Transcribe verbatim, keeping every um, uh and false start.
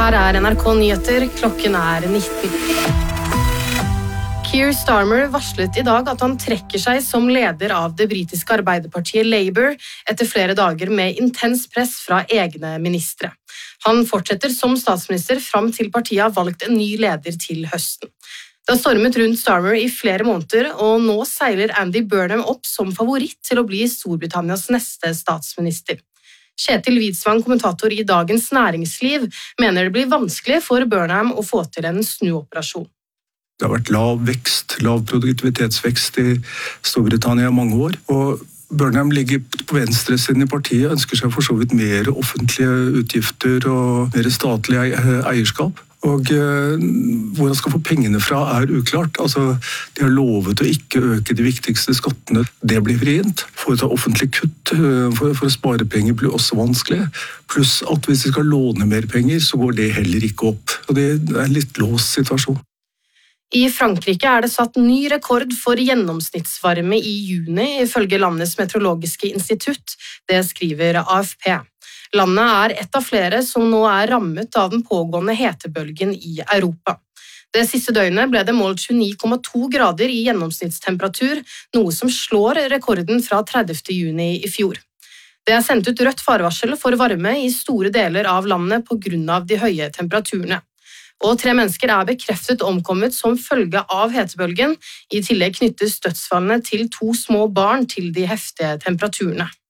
Her er N R K Nyheter, klokken er nitten. Keir Starmer varslet i dag at han trekker seg som leder av det britiske arbeiderpartiet Labour etter flere dager med intens press fra egne ministre. Han fortsetter som statsminister fram til partiet har valgt en ny leder til høsten. Det har stormet rundt Starmer i flere måneder, og nå seiler Andy Burnham opp som favoritt til å bli Storbritannias neste statsminister. Kjetil Widsvang, kommentator i Dagens Næringsliv, mener det blir vanskelig for Burnham å få til en snuoperasjon. Det har vært lav vekst, lav produktivitetsvekst i Storbritannia i mange år, og Burnham ligger på venstresiden i partiet, ønsker seg for så vidt mer offentlige utgifter og mer statlig eierskap. Og eh, hvor han skal få pengene fra er uklart. Altså, de har lovet å ikke øke de viktigste skattene. Det blir vrient. For å ta offentlig kutt, for, for å spare penger blir også vanskelig. Pluss at hvis de skal låne mer penger, så går det heller ikke opp. Og det er en litt låst situasjon. I Frankrike er det satt ny rekord for gjennomsnittsvarme i juni, ifølge landets meteorologiske institutt. Det skriver A F P. Landet er et av flere som nå er rammet av den pågående hetebølgen i Europa. Det siste døgnet ble det målt tjueni komma to grader i gjennomsnittstemperatur, noe som slår rekorden fra tredivte juni i fjor. Det er sendt ut rødt farevarsel for varme i store deler av landet på grunn av de høye temperaturene. Og tre mennesker er bekreftet omkommet som følge av hetebølgen. I tillegg knyttes dødsfallene til to små barn til de heftige temperaturene.